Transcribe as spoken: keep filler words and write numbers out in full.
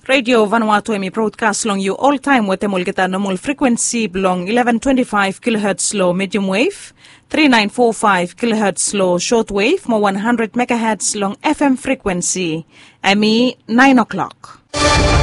Radio Vanuatu emi broadcast long you all time with emulgeta normal frequency long eleven twenty-five kilohertz low medium wave, thirty-nine forty-five kilohertz low short wave, more one hundred megahertz long F M frequency. Emi nine o'clock.